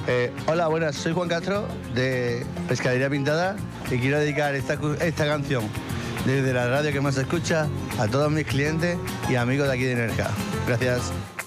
Hola, buenas, soy Juan Castro de Pescadería Pintada y quiero dedicar esta canción desde la radio que más se escucha a todos mis clientes y amigos de aquí de Nerja. Gracias.